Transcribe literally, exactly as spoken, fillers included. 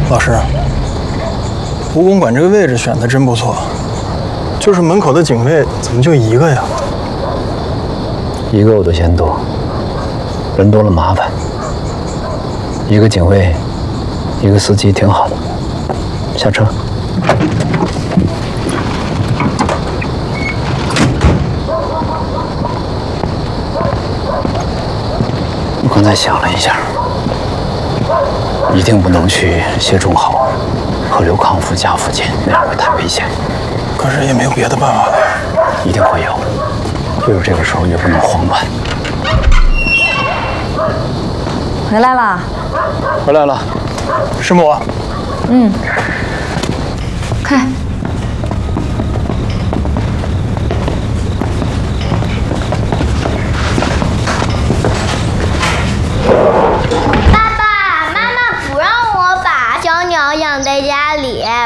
老师，吴公馆这个位置选的真不错，就是门口的警卫怎么就一个呀？ 一个我都嫌多，人多了麻烦。一个警卫，一个司机挺好的。下车。我刚才想了一下，一定不能去谢仲豪和刘康夫家附近，那样会太危险。 可是也没有别的办法了。 一定会有，只有这个时候也不能慌乱。 回来了， 回来了， 师母。 嗯，快。 爸爸妈妈不让我把小鸟养在家里。